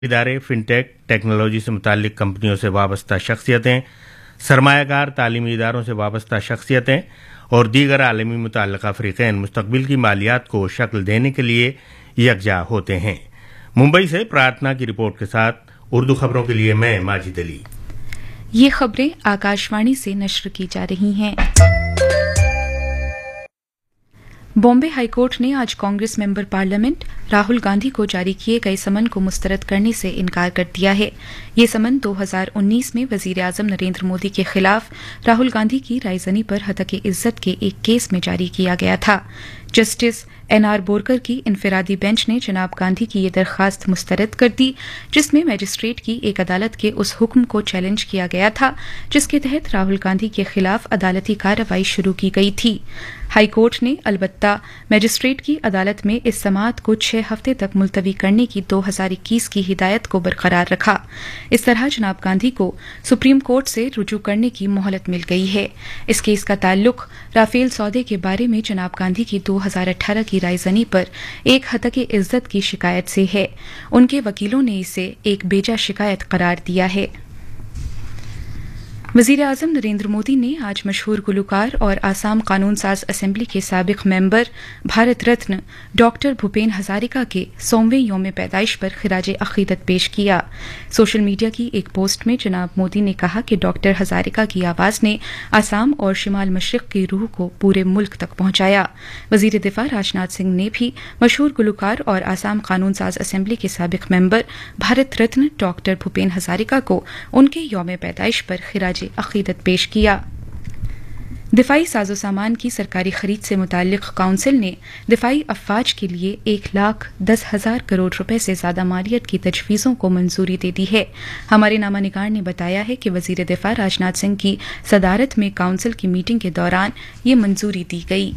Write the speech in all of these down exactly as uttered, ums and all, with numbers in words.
ادارے، fintech, technology سے متعلق کمپنیوں سے وابستہ شخصیتیں، سرمایہ کار، تعلیمی اداروں سے وابستہ شخصیتیں اور دیگر عالمی متعلقہ فریقین مستقبل کی مالیات کو شکل دینے کے لیے یکجا ہوتے ہیں۔ ممبئی سے پرارتھنا کی رپورٹ کے ساتھ اردو خبروں کے لیے میں ماجد علی۔ یہ خبریں آکاشوانی سے نشر کی جا رہی ہیں۔ بامبے ہائی کورٹ نے آج کانگریس ممبر پارلیمنٹ راہل گاندھی کو جاری کیے گئے سمن کو مسترد کرنے سے انکار کر دیا ہے۔ یہ سمن دو ہزار انیس میں وزیر اعظم نریندر مودی کے خلاف راہل گاندھی کی رائے زنی پر ہتک عزت کے ایک کیس میں جاری کیا گیا تھا۔ جسٹس این آر بورکر کی انفرادی بینچ نے جناب گاندھی کی یہ درخواست مسترد کر دی، جس میں میجسٹریٹ کی ایک عدالت کے اس حکم کو چیلنج کیا گیا تھا جس کے تحت راہل گاندھی کے خلاف عدالتی کارروائی شروع کی گئی تھی۔ ہائی کورٹ نے البتہ میجسٹریٹ کی عدالت میں اس سماعت کو چھ ہفتے تک ملتوی کرنے کی دو ہزار اکیس کی ہدایت کو برقرار رکھا۔ اس طرح جناب گاندھی کو سپریم کورٹ سے رجوع کرنے کی مہلت مل گئی ہے۔ اس کیس کا تعلق رافیل سودے کے بارے میں جناب گاندھی کی دو ہزار اٹھارہ کی رائے زنی پر ایک ہتک عزت کی شکایت سے ہے۔ ان کے وکیلوں نے اسے ایک بیجا شکایت قرار دیا ہے۔ وزیر اعظم نریندر مودی نے آج مشہور گلوکار اور آسام قانون ساز اسمبلی کے سابق ممبر بھارت رتن ڈاکٹر بھوپین ہزاریکا کے سوویں یوم پیدائش پر خراج عقیدت پیش کیا۔ سوشل میڈیا کی ایک پوسٹ میں جناب مودی نے کہا کہ ڈاکٹر ہزاریکا کی آواز نے آسام اور شمال مشرق کی روح کو پورے ملک تک پہنچایا۔ وزیر دفاع راجناتھ سنگھ نے بھی مشہور گلوکار اور آسام قانون ساز اسمبلی کے سابق ممبر بھارت رتن ڈاکٹر بھوپین ہزاریکا کو ان کے یوم پیدائش پر خراج عقیدت پیش کیا۔ دفاعی ساز و سامان کی سرکاری خرید سے متعلق کونسل نے دفاعی افواج کے لیے ایک لاکھ دس ہزار کروڑ روپے سے زیادہ مالیت کی تجویزوں کو منظوری دے دی ہے۔ ہمارے نامہ نگار نے بتایا ہے کہ وزیر دفاع راجناتھ سنگھ کی صدارت میں کونسل کی میٹنگ کے دوران یہ منظوری دی گئی۔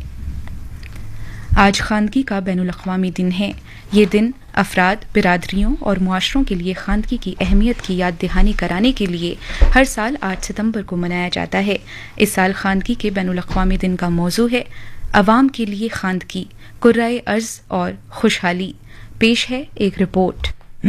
آج خواندگی کا بین الاقوامی دن ہے۔ یہ دن افراد، برادریوں اور معاشروں کے لیے خواندگی کی اہمیت کی یاد دہانی کرانے کے لیے ہر سال آٹھ ستمبر کو منایا جاتا ہے۔ اس سال خواندگی کے بین الاقوامی دن کا موضوع ہے عوام کے لیے خواندگی، کرۂ ارض اور خوشحالی۔ پیش ہے ایک رپورٹ۔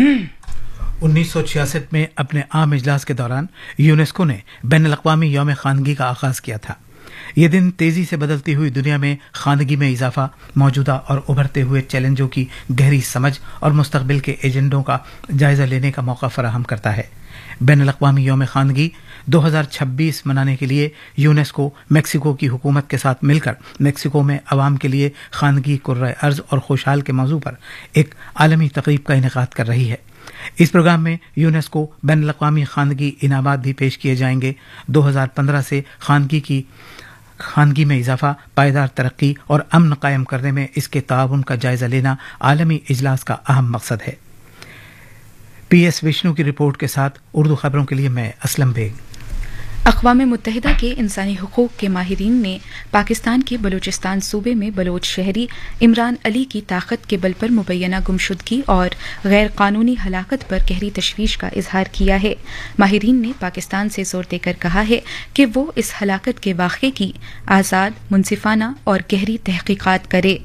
انیس سو چھیاسٹھ میں اپنے عام اجلاس کے دوران یونیسکو نے بین الاقوامی یوم خواندگی کا آغاز کیا تھا۔ یہ دن تیزی سے بدلتی ہوئی دنیا میں خواندگی میں اضافہ، موجودہ اور ابھرتے ہوئے چیلنجوں کی گہری سمجھ اور مستقبل کے ایجنڈوں کا جائزہ لینے کا موقع فراہم کرتا ہے۔ بین الاقوامی یوم خواندگی دو ہزار چھبیس منانے کے لیے یونیسکو میکسیکو کی حکومت کے ساتھ مل کر میکسیکو میں عوام کے لیے خواندگی، کرۂ ارض اور خوشحال کے موضوع پر ایک عالمی تقریب کا انعقاد کر رہی ہے۔ اس پروگرام میں یونیسکو بین الاقوامی خواندگی انعامات بھی پیش کیے جائیں گے۔ دو ہزار پندرہ سے خواندگی کی خواندگی میں اضافہ، پائیدار ترقی اور امن قائم کرنے میں اس کے تعاون کا جائزہ لینا عالمی اجلاس کا اہم مقصد ہے۔ پی ایس وشنو کی رپورٹ کے ساتھ اردو خبروں کے لیے میں اسلم بیگ۔ اقوام متحدہ کے انسانی حقوق کے ماہرین نے پاکستان کے بلوچستان صوبے میں بلوچ شہری عمران علی کی طاقت کے بل پر مبینہ گمشدگی اور غیر قانونی ہلاکت پر گہری تشویش کا اظہار کیا ہے۔ ماہرین نے پاکستان سے زور دے کر کہا ہے کہ وہ اس ہلاکت کے واقعے کی آزاد، منصفانہ اور گہری تحقیقات کرے۔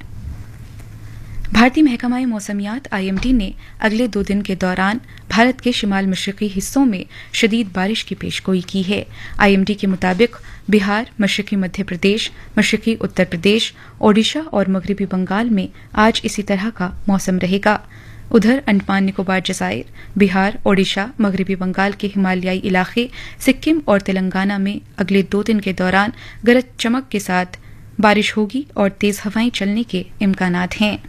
بھارتی محکمہ موسمیات آئی ایم ڈی نے اگلے دو دن کے دوران بھارت کے شمال مشرقی حصوں میں شدید بارش کی پیش گوئی کی ہے۔ آئی ایم ڈی کے مطابق بہار، مشرقی مدھیہ پردیش، مشرقی اتر پردیش، اوڈیشہ اور مغربی بنگال میں آج اسی طرح کا موسم رہے گا۔ ادھر انڈمان نکوبار جزائر، بہار، اوڈیشہ، مغربی بنگال کے ہمالیائی علاقے، سکم اور تلنگانہ میں اگلے دو دن کے دوران گرج چمک کے ساتھ بارش ہوگی اور تیز ہوائیں چلنے کے امکانات ہیں۔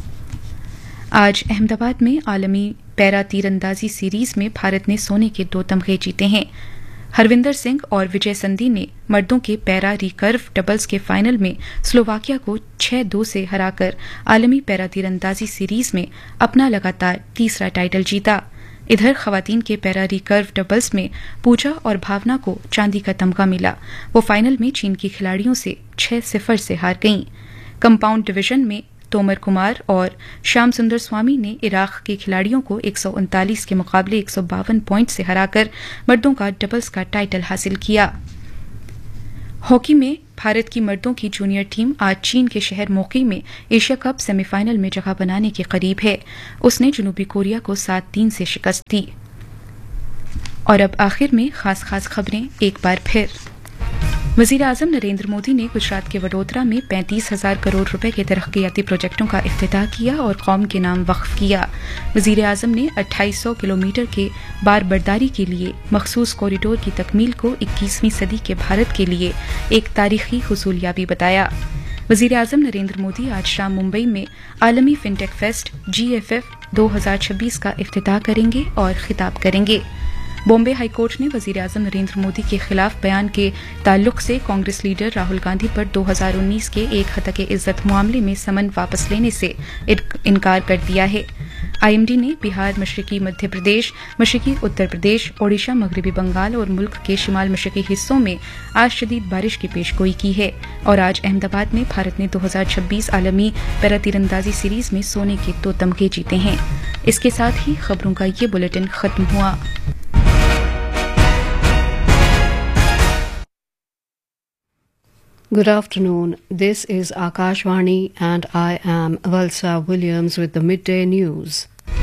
آج احمد آباد میں عالمی پیرا تیر اندازی سیریز میں بھارت نے سونے کے دو تمغے جیتے ہیں۔ ہروندر سنگھ اور وجے سندھی نے مردوں کے پیرا ریکرو ڈبلز کے فائنل میں سلوواکیہ کو چھ دو سے ہرا کر عالمی پیرا تیر اندازی سیریز میں اپنا لگاتار تیسرا ٹائٹل جیتا۔ ادھر خواتین کے پیرا ریکرو ڈبلز میں پوجا اور بھاونا کو چاندی کا تمغہ ملا۔ وہ فائنل میں چین کی کھلاڑیوں سے چھ صفر سے ہار گئیں۔ کمپاؤنڈ ڈویژن میں تومر کمار اور شیام سندر سوامی نے عراق کے کھلاڑیوں کو ایک سو انتالیس کے مقابلے ایک سو باون پوائنٹ سے ہرا کر مردوں کا ڈبلز کا ٹائٹل حاصل کیا۔ ہاکی میں भारत की मर्दों की जूनियर टीम आज चीन के शहर मोकी में एशिया कप सेमीफाइनल में जगह बनाने के करीब है। उसने जनूबी कोरिया को सात तीन से शिकस्त दी। और अब आखिर में खास खास खबरें एक बार फिर। वजीर आजम नरेंद्र मोदी ने गुजरात के वडोदरा में पैंतीस हजार करोड़ रुपए के तरक्याती प्रोजेक्टों का इफ्तिताह किया और कौम के नाम वक्फ किया। वजीर आजम ने अट्ठाईस सौ किलोमीटर के बार बर्दारी के लिए मखसूस कॉरिडोर की तकमील को इक्कीसवीं सदी के भारत के लिए एक तारीखी हुसूलियाबी बताया। वजीर आजम नरेंद्र मोदी आज शाम मुंबई में आलमी फिनटेक फेस्ट जी एफ एफ दो हजार छब्बीस का इफ्तिताह करेंगे और खिताब करेंगे। बॉम्बे हाईकोर्ट ने वजीर आजम नरेंद्र मोदी के खिलाफ बयान के ताल्लुक से कांग्रेस लीडर राहुल गांधी पर दो हजार उन्नीस के एक हत्या इज्जत मामले में समन वापस लेने से इनकार कर दिया है। आईएमडी ने बिहार, मशरकी मध्य प्रदेश, मशरकी उत्तर प्रदेश, ओडिशा, मगरबी बंगाल और मुल्क के शिमाल मशरकी हिस्सों में आज शदीद बारिश की पेशगोई की है। और आज अहमदाबाद में भारत ने दो हजार छब्बीस आलमी पैरा तीरंदाजी सीरीज में सोने के दो तमगे जीते हैं। इसके साथ ही खबरों का ये बुलेटिन खत्म हुआ। Good afternoon. This is Akashvani and I am Valsa Williams with the midday news.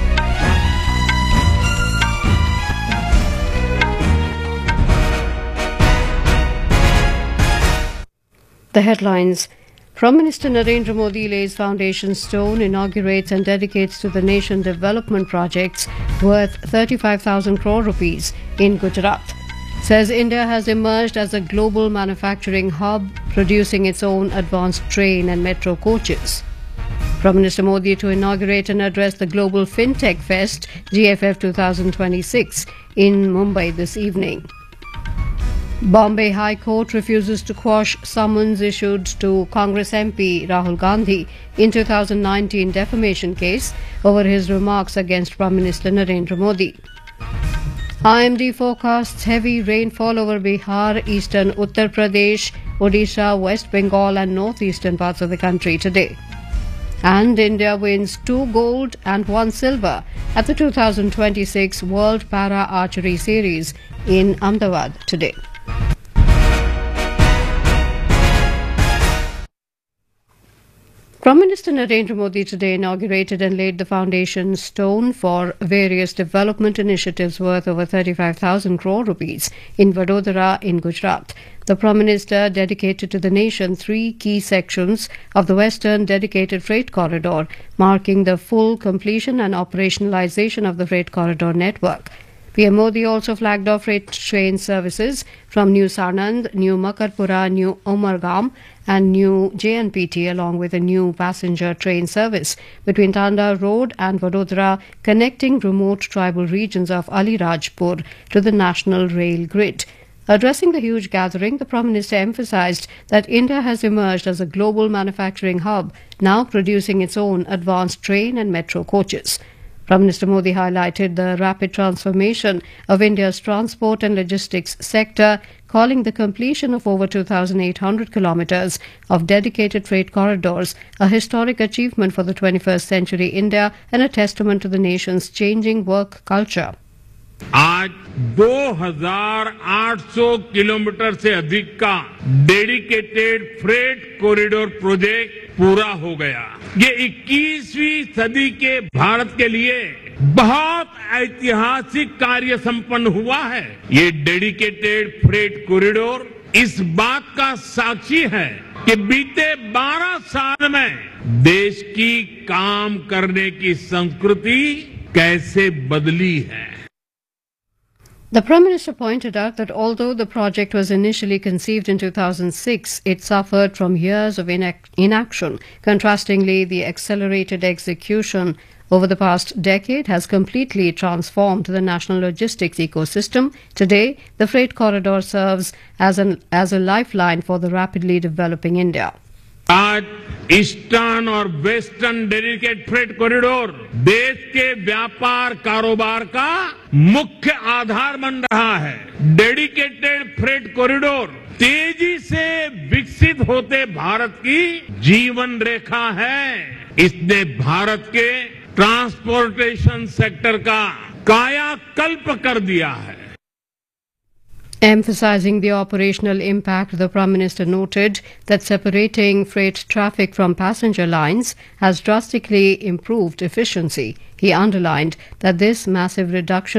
The headlines. Prime Minister Narendra Modi lays foundation stone, inaugurates and dedicates to the nation development projects worth thirty-five thousand crore rupees in Gujarat. Says India has emerged as a global manufacturing hub, producing its own advanced train and metro coaches. Prime Minister Modi to inaugurate and address the Global FinTech Fest G F F twenty twenty-six in Mumbai this evening. Bombay High Court refuses to quash summons issued to Congress M P Rahul Gandhi in two thousand nineteen defamation case over his remarks against Prime Minister Narendra Modi. I M D forecasts heavy rainfall over Bihar, eastern Uttar Pradesh, Odisha, West Bengal and northeastern parts of the country today. And India wins two gold and one silver at the two thousand twenty-six World Para Archery Series in Ahmedabad today. Prime Minister Narendra Modi today inaugurated and laid the foundation stone for various development initiatives worth over thirty-five thousand crore rupees in Vadodara in Gujarat. The Prime Minister dedicated to the nation three key sections of the Western Dedicated Freight Corridor, marking the full completion and operationalization of the freight corridor network. P M Modi also flagged off freight train services from New Sanand, New Makarpura, New Umargam and New J N P T along with a new passenger train service between Tanda Road and Vadodara, connecting remote tribal regions of Alirajpur to the national rail grid. Addressing the huge gathering, the Prime Minister emphasized that India has emerged as a global manufacturing hub, now producing its own advanced train and metro coaches. Prime Minister Modi highlighted the rapid transformation of India's transport and logistics sector, calling the completion of over two thousand eight hundred kilometers of dedicated freight corridors a historic achievement for the twenty-first century India and a testament to the nation's changing work culture. आज दो हज़ार आठ सौ kilometre से अधिक का dedicated freight corridor project पूरा हो गया। ये इक्कीसवीं सदी के भारत के लिए बहुत ऐतिहासिक कार्य संपन्न हुआ है। ये डेडिकेटेड फ्रेट कॉरिडोर इस बात का साक्षी है कि बीते बारह साल में देश की काम करने की संस्कृति कैसे बदली है। The Prime Minister pointed out that although the project was initially conceived in two thousand six, it suffered from years of inac- inaction. Contrastingly, the accelerated execution over the past decade has completely transformed the national logistics ecosystem. Today, the freight corridor serves as, an, as a lifeline for the rapidly developing India. आज eastern और western dedicated freight corridor देश के व्यापार कारोबार का मुख्य आधार बन रहा है। डेडिकेटेड फ्रेट कॉरिडोर तेजी से विकसित होते भारत की जीवन रेखा है। इसने भारत के ट्रांसपोर्टेशन सेक्टर का कायाकल्प कर दिया है। Emphasizing the operational impact, the Prime Minister noted that separating freight traffic from passenger lines has drastically improved efficiency. He underlined that this massive reduction